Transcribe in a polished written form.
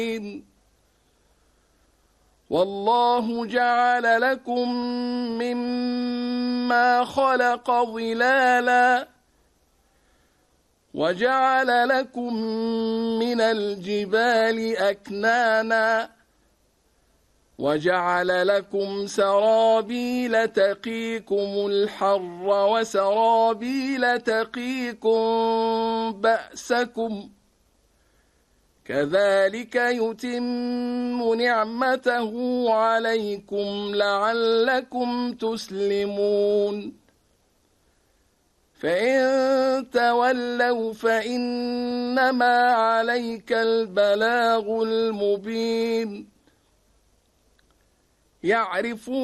والله جعل لكم مما خلق ظلالا وجعل لكم من الجبال أكنانا وجعل لكم سرابيل تقيكم الحر وسرابيل تقيكم بأسكم كذلك يتم نعمته عليكم لعلكم تسلمون فإن تولوا فإنما عليك البلاغ المبين يعرفون